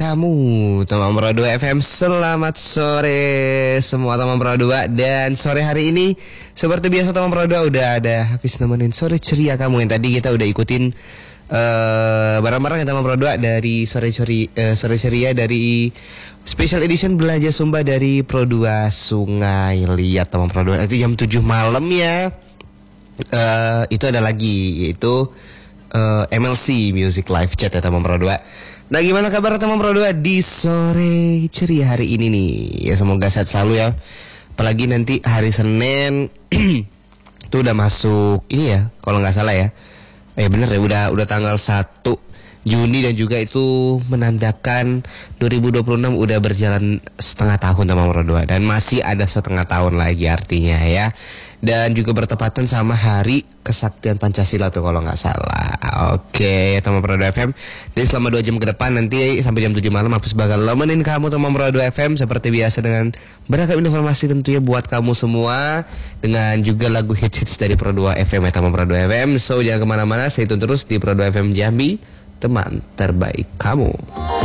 kamu teman Pro 2 FM. Selamat sore semua teman Pro 2. Dan sore hari ini seperti biasa teman Pro 2 udah ada Hafiz nemenin sore ceria kamu. Yang tadi kita udah ikutin barang-barang yang teman Pro 2 dari sore ceria dari special edition Belajar Sumba dari Pro 2 Sungai Liat teman Pro 2. Itu jam 7 malam ya. Itu ada lagi yaitu MLC Music Live Chat ya teman Pro 2. Nah gimana kabar teman Pro 2 di sore ceria hari ini nih. Ya semoga sehat selalu ya. Apalagi nanti hari Senin itu udah masuk ini ya, kalau nggak salah ya. Bener ya, udah tanggal 1 Juni dan juga itu menandakan 2026 udah berjalan setengah tahun teman Pro 2 dan masih ada setengah tahun lagi artinya ya. Dan juga bertepatan sama Hari Kesaktian Pancasila tuh kalau nggak salah. Oke teman Pro 2 FM. Jadi selama 2 jam ke depan nanti sampai jam 7 malam Hafiz bakal nemenin kamu teman Pro 2 FM seperti biasa dengan beragam informasi tentunya buat kamu semua, dengan juga lagu hits dari Pro 2 FM ya teman Pro 2 FM. So jangan kemana-mana, stay tune terus di Pro 2 FM Jambi, teman terbaik kamu.